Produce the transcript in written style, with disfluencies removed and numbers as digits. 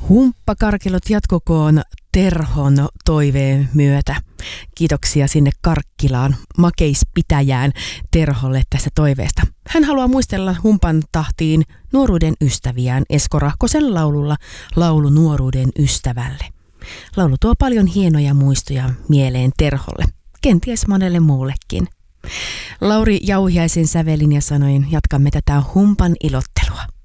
Humppakarkelot jatkokoon Terhon toiveen myötä. Kiitoksia sinne Karkkilaan makeispitäjään Terholle tästä toiveesta. Hän haluaa muistella humpan tahtiin nuoruuden ystäviään Esko Rahkosen laululla Laulu nuoruuden ystävälle. Laulu tuo paljon hienoja muistoja mieleen Terholle, kenties monelle muullekin. Lauri Jauhiaisen sävelin ja sanoin jatkamme tätä humpan ilottelua.